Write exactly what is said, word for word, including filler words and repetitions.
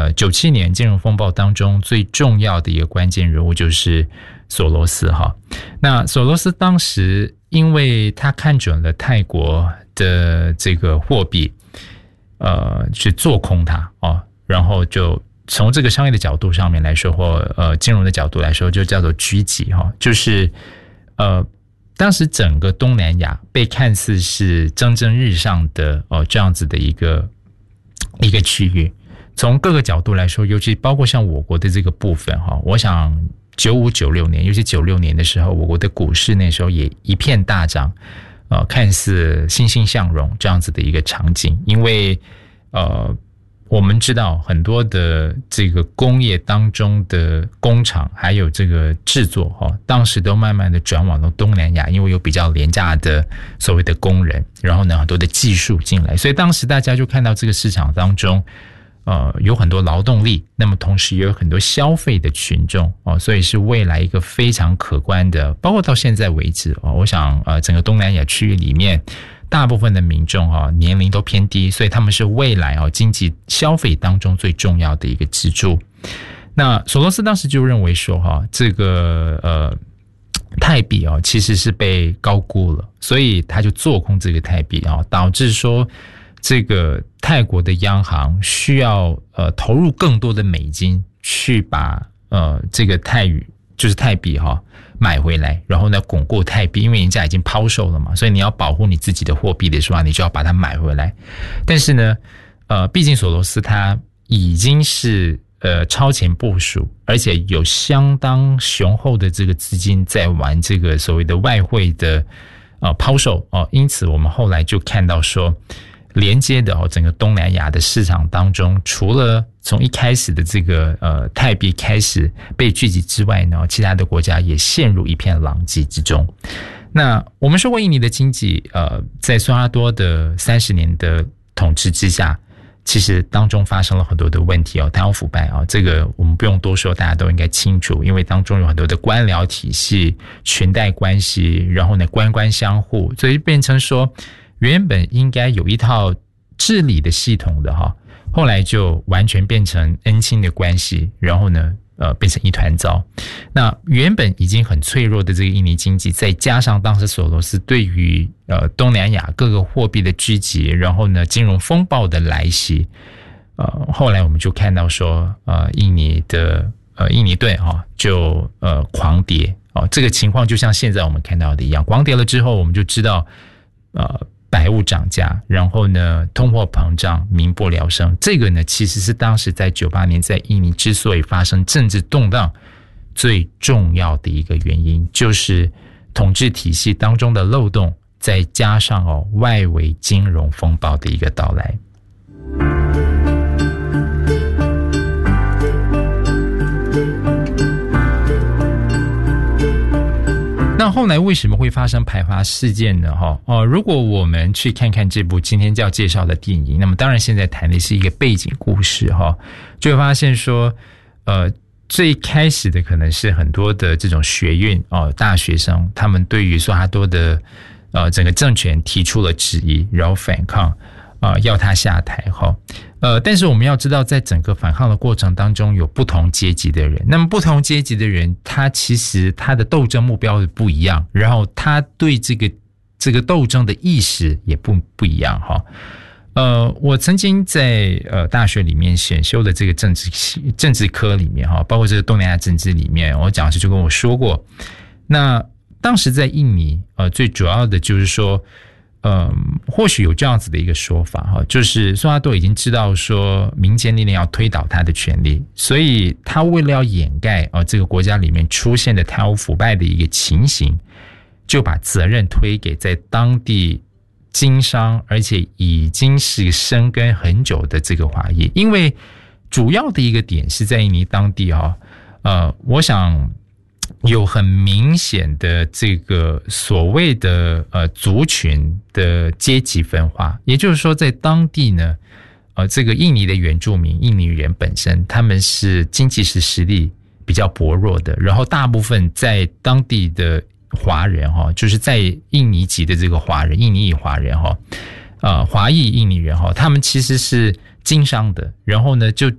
呃九七年金融风暴当中最重要的一个关键人物就是索罗斯哈。那索罗斯当时因为他看准了泰国的这个货币，呃，去做空它哦，然后就从这个商业的角度上面来说，或呃金融的角度来说，就叫做狙击哈，就是呃。当时整个东南亚被看似是蒸蒸日上的哦这样子的一个一个区域，从各个角度来说，尤其包括像我国的这个部分哈，我想九五九六年，尤其九六年的时候，我国的股市那时候也一片大涨，呃，看似欣欣向荣这样子的一个场景，因为呃。我们知道很多的这个工业当中的工厂还有这个制作哈，当时都慢慢的转往了东南亚，因为有比较廉价的所谓的工人，然后呢很多的技术进来，所以当时大家就看到这个市场当中呃有很多劳动力，那么同时也有很多消费的群众哦，所以是未来一个非常可观的，包括到现在为止哦，我想呃整个东南亚区域里面大部分的民众哈年龄都偏低，所以他们是未来哦经济消费当中最重要的一个支柱。那索罗斯当时就认为说哈，这个呃泰币哦其实是被高估了，所以他就做空这个泰币啊，导致说这个泰国的央行需要呃投入更多的美金去把呃这个泰语就是泰币哈买回来，然后呢巩固泰币，因为人家已经抛售了嘛，所以你要保护你自己的货币的时候，你就要把它买回来。但是呢，呃，毕竟索罗斯他已经是呃超前部署，而且有相当雄厚的这个资金在玩这个所谓的外汇的呃抛售哦、呃，因此我们后来就看到说，连接的哦整个东南亚的市场当中，除了从一开始的这个呃泰币开始被聚集之外呢，其他的国家也陷入一片狼藉之中。那我们说过，印尼的经济呃在苏哈多的三十年的统治之下，其实当中发生了很多的问题哦，贪污腐败啊、哦，这个我们不用多说，大家都应该清楚，因为当中有很多的官僚体系、裙带关系，然后呢官官相护，所以变成说原本应该有一套治理的系统的哈，后来就完全变成恩亲的关系，然后呢，呃，变成一团糟。那原本已经很脆弱的这个印尼经济，再加上当时索罗斯对于呃东南亚各个货币的狙击，然后呢金融风暴的来袭，呃，后来我们就看到说，呃，印尼的呃印尼盾哈、哦、就呃狂跌哦，这个情况就像现在我们看到的一样，狂跌了之后，我们就知道呃。百物涨价，然后呢，通货膨胀，民不聊生。这个呢，其实是当时在九八年在印尼之所以发生政治动荡最重要的一个原因，就是统治体系当中的漏洞，再加上哦外围金融风暴的一个到来。那后来为什么会发生排华事件呢？哈哦，如果我们去看看这部今天要介绍的电影，那么当然现在谈的是一个背景故事哈，就会发现说，呃，最开始的可能是很多的这种学运哦，大学生他们对于苏哈多的呃整个政权提出了质疑，然后反抗。啊、呃，要他下台哈，呃，但是我们要知道，在整个反抗的过程当中，有不同阶级的人。那么不同阶级的人，他其实他的斗争目标不一样，然后他对这个这个斗争的意识也不不一样哈。呃，我曾经在呃大学里面选修的这个政治政治科里面哈，包括这个东南亚政治里面，我讲师就跟我说过，那当时在印尼，呃，最主要的就是说。嗯，或许有这样子的一个说法哈，就是苏哈多已经知道说民间力量要推倒他的权利，所以他为了要掩盖啊这个国家里面出现的贪污腐败的一个情形，就把责任推给在当地经商而且已经是生根很久的这个华裔，因为主要的一个点是在印尼当地哈，呃，我想。有很明显的这个所谓的呃族群的阶级分化，也就是说，在当地呢，呃，这个印尼的原住民、印尼人本身，他们是经济是实力比较薄弱的，然后大部分在当地的华人哈，就是在印尼籍的这个华人、印尼裔华人哈，呃，华裔印尼人哈，他们其实是经商的，然后呢就